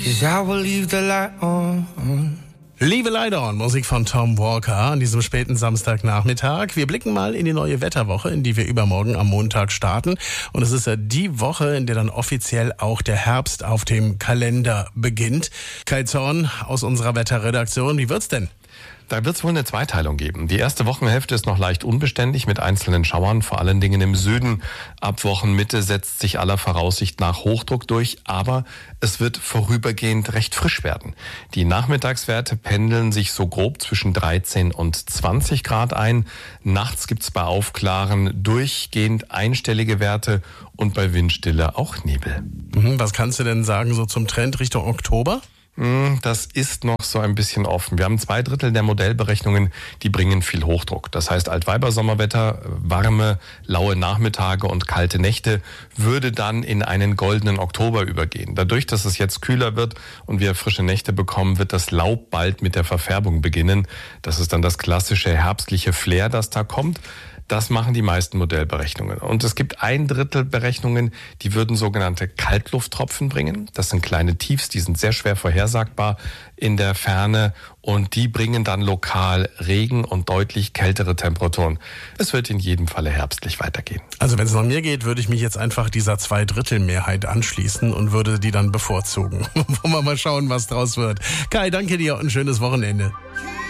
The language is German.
'cause I will leave the light on. Leave a Light On, Musik von Tom Walker an diesem späten Samstagnachmittag. Wir blicken mal in die neue Wetterwoche, in die wir übermorgen am Montag starten. Und es ist ja die Woche, in der dann offiziell auch der Herbst auf dem Kalender beginnt. Kai Zorn aus unserer Wetterredaktion, wie wird's denn? Da wird es wohl eine Zweiteilung geben. Die erste Wochenhälfte ist noch leicht unbeständig mit einzelnen Schauern, vor allen Dingen im Süden. Ab Wochenmitte setzt sich aller Voraussicht nach Hochdruck durch, aber es wird vorübergehend recht frisch werden. Die Nachmittagswerte pendeln sich so grob zwischen 13 und 20 Grad ein. Nachts gibt's bei Aufklaren durchgehend einstellige Werte und bei Windstille auch Nebel. Was kannst du denn sagen so zum Trend Richtung Oktober? Das ist noch so ein bisschen offen. Wir haben 2/3 der Modellberechnungen, die bringen viel Hochdruck. Das heißt, Altweiber-Sommerwetter, warme, laue Nachmittage und kalte Nächte würde dann in einen goldenen Oktober übergehen. Dadurch, dass es jetzt kühler wird und wir frische Nächte bekommen, wird das Laub bald mit der Verfärbung beginnen. Das ist dann das klassische herbstliche Flair, das da kommt. Das machen die meisten Modellberechnungen. Und es gibt 1/3 Berechnungen, die würden sogenannte Kaltlufttropfen bringen. Das sind kleine Tiefs, die sind sehr schwer vorhersagbar in der Ferne und die bringen dann lokal Regen und deutlich kältere Temperaturen. Es wird in jedem Falle herbstlich weitergehen. Also wenn es nach mir geht, würde ich mich jetzt einfach dieser 2/3-Mehrheit anschließen und würde die dann bevorzugen. Wollen wir mal schauen, was draus wird. Kai, danke dir und ein schönes Wochenende.